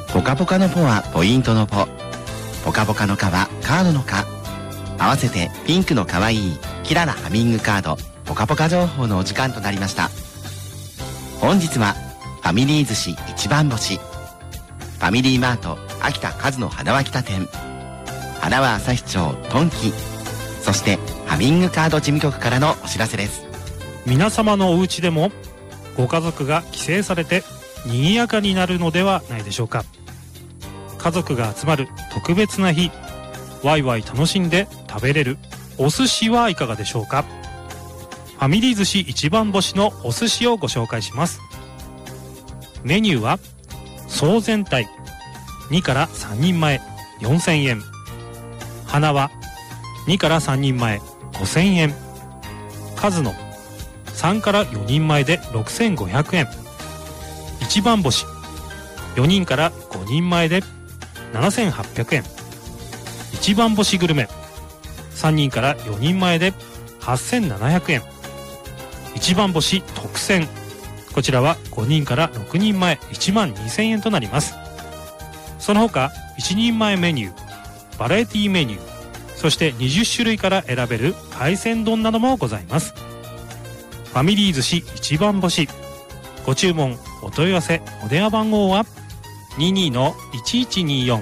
ポカポカのポはポイントのポ、ポカポカのカはカードのカ、合わせてピンクのかわいいキララハミングカードポカポカ情報のお時間となりました。本日はファミリー寿司一番星、ファミリーマート秋田和の花は北店、花は朝日町トンキ、そしてハミングカード事務局からのお知らせです。 皆様のお家でもご家族が帰省されて賑やかになるのではないでしょうか。家族が集まる特別な日、ワイワイ楽しんで食べれるお寿司はいかがでしょうか。ファミリー寿司一番星のお寿司をご紹介します。メニューは総全体2から3人前4000円、花は2から3人前5000円、数の3から4人前で6500円、一番星4人から5人前で7800円、一番星グルメ3人から4人前で8700円、一番星特選、こちらは5人から6人前12000円となります。その他1人前メニュー、バラエティメニュー、そして20種類から選べる海鮮丼などもございます。ファミリー寿司一番星、ご注文お問い合わせお電話番号は 22-1124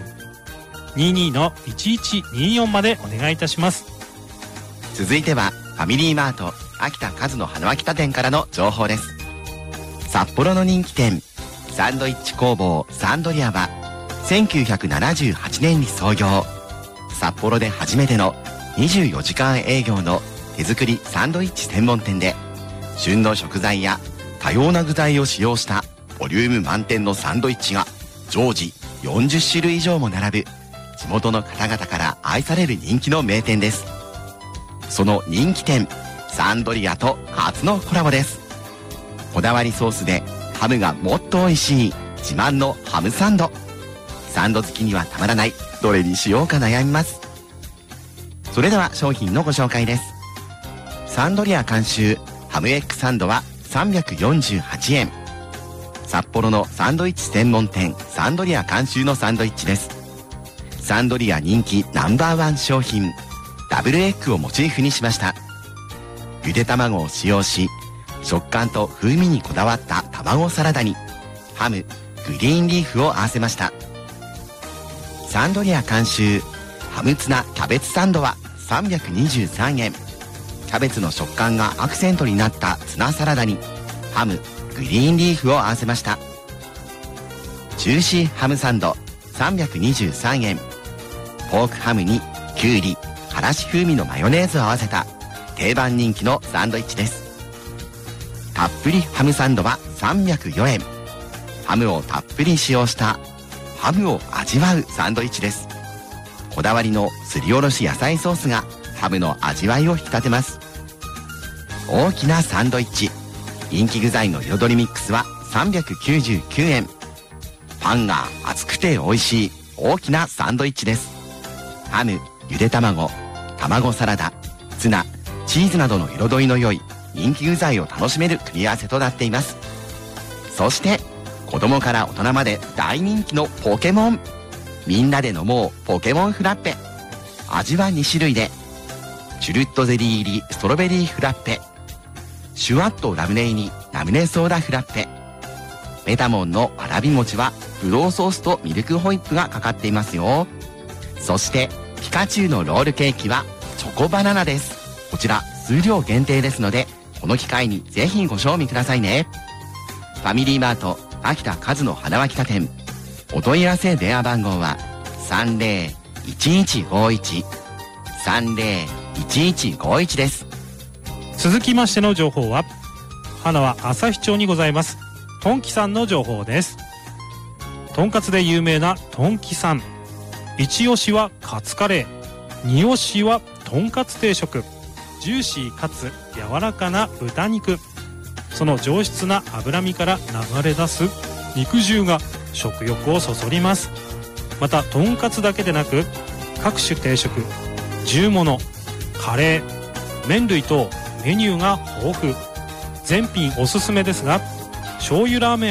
22-1124 までお願いいたします。 続いてはファミリーマート秋田和の花は北店からの情報です。札幌の人気店サンドイッチ工房サンドリアは1978年に創業、札幌で初めての24時間営業の手作りサンドイッチ専門店で、旬の食材や多様な具材を使用したボリューム満点のサンドイッチが常時40種類以上も並ぶ地元の方々から愛される人気の名店です。その人気店サンドリアと初のコラボです。こだわりソースでハムがもっと美味しい自慢のハムサンド、サンド好きにはたまらない、どれにしようか悩みます。それでは商品のご紹介です。サンドリア監修ハムエッグサンドは348円。札幌のサンドイッチ専門店サンドリア監修のサンドイッチです。サンドリア人気No.1商品ダブルエッグをモチーフにしました。ゆで卵を使用し、食感と風味にこだわった卵サラダにハム、グリーンリーフを合わせました。サンドリア監修ハムツナキャベツサンドは323円。キャベツの食感がアクセントになったツナサラダにハム、グリーンリーフを合わせました。ジューシーハムサンド323円。ポークハムにキュウリ、からし風味のマヨネーズを合わせた定番人気のサンドイッチです。たっぷりハムサンドは304円。ハムをたっぷり使用したハムを味わうサンドイッチです。こだわりのすりおろし野菜ソースがハムの味わいを引き立てます。大きなサンドイッチ、人気具材の彩りミックスは399円。パンが厚くて美味しい大きなサンドイッチです。ハム、ゆで卵、卵サラダ、ツナ、チーズなどの彩りの良い人気具材を楽しめる組み合わせとなっています。そして子供から大人まで大人気のポケモン、みんなで飲もうポケモンフラッペ。味は2種類で、チュルットゼリー入りストロベリーフラッペ、シュワッとラムネ入りラムネソーダフラッペ、メタモンのわらび餅はブドウソースとミルクホイップがかかっていますよ。そしてピカチュウのロールケーキはチョコバナナです。こちら数量限定ですので、この機会にぜひご賞味くださいね。ファミリーマート秋田和の花は北店、お問い合わせ電話番号は 30-1151 30-1151 です。 続きましての情報は花は朝日町にございますトンキさんの情報です。とんかつで有名なトンキさん、一押しはカツカレー、二押しはとんかつ定食、ジューシーかつ柔らかな豚肉、その上質な脂身から流れ出す肉汁が食欲をそそります。またとんかつだけでなく各種定食、重物、カレー、麺類等メニューが豊富。全品おすすめですが、醤油ラーメン